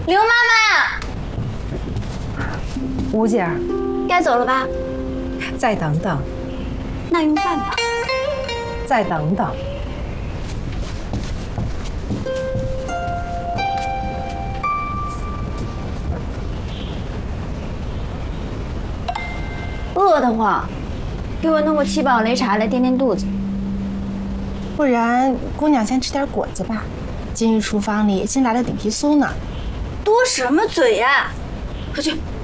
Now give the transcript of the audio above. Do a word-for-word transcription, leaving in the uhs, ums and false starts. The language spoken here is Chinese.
刘妈妈， 吴姐儿， 该走了吧？ 再等等， 那用饭吧。 再等等。 饿得慌，给我弄个七宝擂茶来垫垫肚子。 不然姑娘先吃点果子吧。今日厨房里新来了顶皮酥呢。 多什么嘴呀！快去。